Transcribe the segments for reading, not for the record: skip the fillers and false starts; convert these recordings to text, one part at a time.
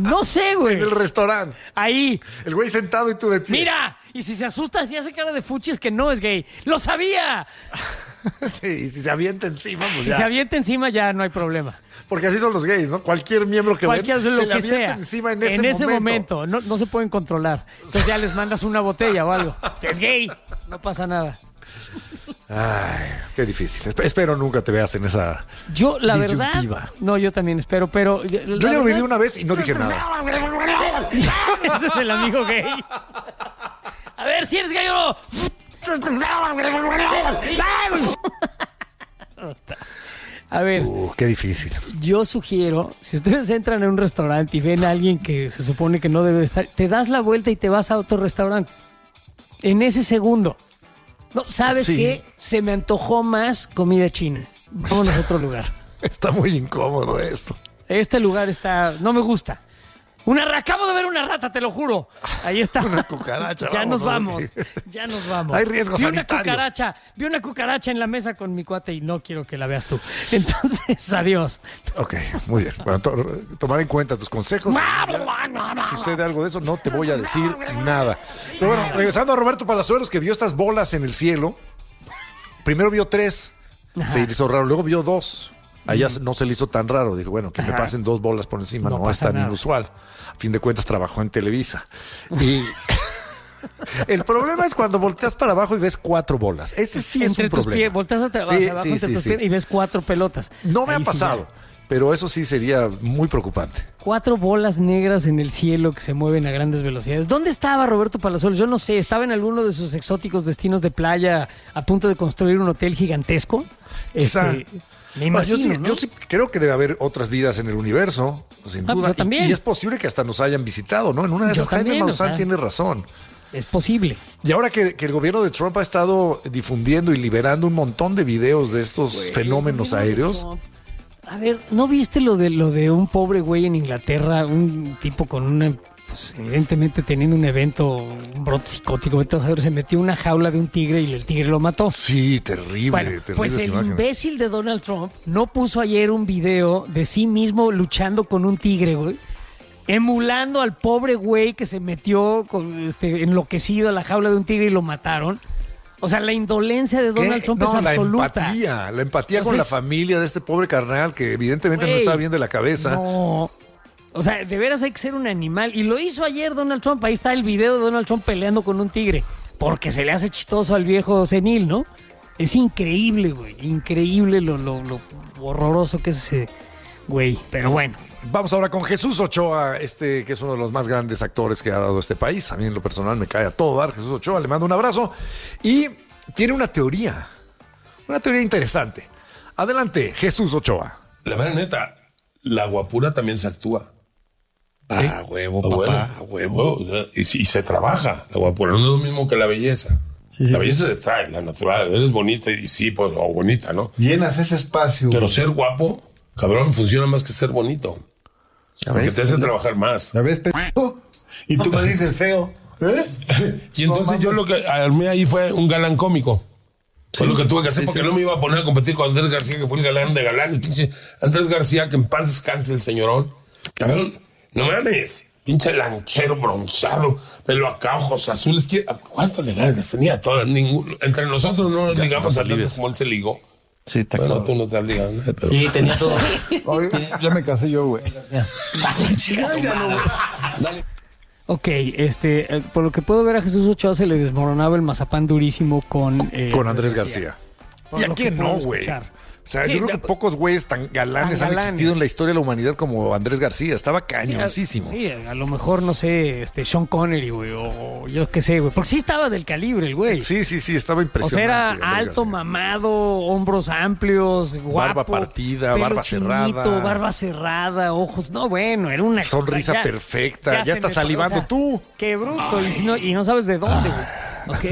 No sé, güey. En el restaurante. Ahí. El güey sentado y tú de pie. Mira, y si se asusta, si hace cara de fuchi, es que no es gay. ¡Lo sabía! Sí, y si se avienta encima, pues Si ya. se avienta encima, ya no hay problema. Porque así son los gays, ¿no? Cualquier miembro que Cualquier ven, lo se le que avienta sea. encima en ese momento. No se pueden controlar. Entonces ya les mandas una botella o algo. Que es gay. No pasa nada. Ay, qué difícil. Espero nunca te veas en esa Yo, la disyuntiva. verdad. No, yo también espero, pero. Yo ya lo viví una vez y no dije nada. Ese es el amigo gay. A ver si eres gay o no. A ver, Qué difícil. yo sugiero, si ustedes entran en un restaurante y ven a alguien que se supone que no debe de estar, te das la vuelta y te vas a otro restaurante. En ese segundo. No, ¿sabes Sí. qué? Se me antojó más comida china. Vámonos a otro lugar. Está muy incómodo esto. Este lugar está... No me gusta. Acabo de ver una rata, te lo juro. Ahí está. Una cucaracha. Ya nos vamos. vámonos. Ya nos vamos. Hay riesgo vi sanitario. Vi una cucaracha en la mesa con mi cuate y no quiero que la veas tú. Entonces, adiós. Ok, muy bien. Bueno, tomar en cuenta tus consejos. Si sucede algo de eso, no te voy a decir nada. Pero bueno, regresando a Roberto Palazuelos, que vio estas bolas en el cielo. Primero vio 3. Se le hizo raro. Luego vio 2. Allá no se le hizo tan raro. Dijo, bueno, que me pasen 2 bolas por encima No no es pasa tan nada. inusual. A fin de cuentas trabajó en Televisa. Y el problema es cuando volteas para abajo y ves 4 bolas. Ese sí es Entre un tus problema. pies, volteas hacia abajo entre tus pies y ves 4 pelotas. No me Ahí ha sí pasado, ya. pero eso sí sería muy preocupante. 4 bolas negras en el cielo que se mueven a grandes velocidades. ¿Dónde estaba Roberto Palazuelos? Yo no sé. ¿Estaba en alguno de sus exóticos destinos de playa a punto de construir un hotel gigantesco? Quizá. Me imagino, yo, sí, ¿no? yo sí creo que debe haber otras vidas en el universo, sin Ah, duda. yo también. Y es posible que hasta nos hayan visitado, ¿no? En una de Yo esas, Jaime también, Maussan o sea. tiene razón. Es posible. Y ahora que el gobierno de Trump ha estado difundiendo y liberando un montón de videos de estos fenómenos aéreos. A ver, ¿no viste lo de un pobre güey en Inglaterra? Un tipo con una... Pues, evidentemente teniendo un evento, un brote psicótico, vete a saber, se metió en una jaula de un tigre y el tigre lo mató. Sí, terrible, Bueno, terrible. pues el imbécil de Donald Trump no puso ayer un video de sí mismo luchando con un tigre, güey. Emulando al pobre güey que se metió enloquecido a la jaula de un tigre y lo mataron. O sea, la indolencia de Donald Trump es absoluta. La empatía con la Entonces, familia de este pobre carnal que evidentemente no güey, está bien de la cabeza. No. O sea, de veras hay que ser un animal. Y lo hizo ayer Donald Trump. Ahí está el video de Donald Trump peleando con un tigre. Porque se le hace chistoso al viejo senil, ¿no? Es increíble, güey. Increíble lo horroroso que es ese güey. Pero bueno. Vamos ahora con Jesús Ochoa, que es uno de los más grandes actores que ha dado este país. A mí en lo personal me cae a todo dar. Jesús Ochoa, le mando un abrazo. Y tiene una teoría interesante. Adelante, Jesús Ochoa. La verdad, neta, la guapura también se actúa. A huevo, papá, a huevo. Y se trabaja la guapura, no es lo mismo que la belleza. La belleza se trae, la natural. Eres bonita y sí, pues, o bonita, ¿no? Llenas ese espacio. Pero ser guapo, cabrón, funciona más que ser bonito. Porque te hace trabajar más. ¿Ya ves, pendejo? Y tú me dices feo. Y entonces yo lo que armé ahí fue un galán cómico. Fue lo que tuve que hacer porque no me iba a poner a competir con Andrés García, que fue el galán de galán. Y pinche Andrés García, que en paz descanse el señorón. Cabrón, no mames. Pinche lanchero bronceado, pelo acá, ojos azules. ¿Cuánto le ganas? Tenía todas. Entre nosotros no nos ligamos a tanto como él se ligó. Sí, está Bueno, claro. tú no te has ligado nada, pero... Sí, tenía todo. Ya me casé yo, güey. Ok, por lo que puedo ver a Jesús Ochoa se le desmoronaba el mazapán durísimo con Andrés García. Por ¿Y a lo que quién puedo no, güey? escuchar. O sea, Sí, yo creo que pocos güeyes tan galanes han existido en la historia de la humanidad como Andrés García. Estaba cañoncísimo. Sí, a lo mejor, no sé, Sean Connery, güey, o yo qué sé, güey. Porque sí estaba del calibre el güey. Sí, estaba O impresionante. sea, era Andrés alto, García. mamado, hombros amplios, guapo. Barba partida, pelo barba chinito, cerrada. barba cerrada, ojos. No, bueno, era una... Sonrisa perfecta. Ya se estás me- salivando o sea, tú. Qué bruto. Y no sabes de dónde, güey. Ok,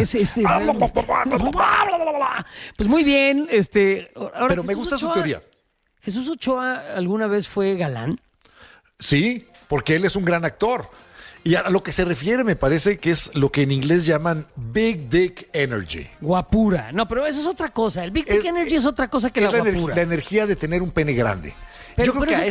pues muy bien, ahora Pero me Jesús gusta su Ochoa- teoría. ¿Jesús Ochoa alguna vez fue galán? Sí, porque él es un gran actor. Y a lo que se refiere me parece que es lo que en inglés llaman Big Dick Energy. Guapura. No, pero eso es otra cosa. El Big Dick Energy es otra cosa que la Es la guapura. energía de tener un pene grande. Pero Yo creo que eso a